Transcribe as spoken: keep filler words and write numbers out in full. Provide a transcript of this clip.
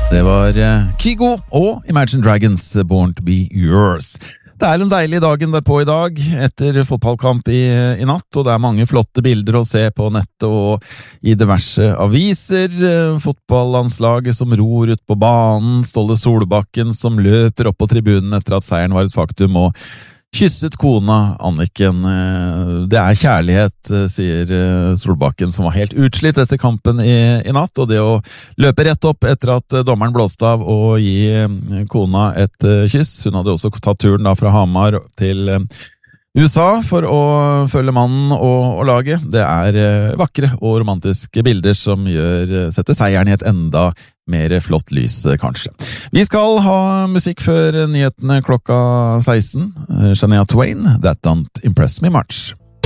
Det var Kygo og Imagine Dragons, Born to be Yours. Det er en deilig dagen derpå i dag, etter fotballkamp i, i natt, og det er mange flotte bilder å se på nettet og i diverse aviser. Fotballandslaget som ror ut på banen, Ståle Solbakken som løper opp på tribunen etter at seieren var et faktum, og kysset kona Anniken. Det er kjærlighet, sier Solbakken, som var helt utslitt etter kampen i, i natt, og det å løpe rett opp etter at dommeren blåste av og gi kona et kyss. Hun hadde også tatt turen da fra Hamar til U S A for å følge mannen og, og laget. Det er vakre og romantiske bilder som gjør, setter seieren i et enda mer flott lys, kanskje. Vi skal ha musikk før nyhetene klokka seksten. Shania Twain, That Don't Impress Me Much.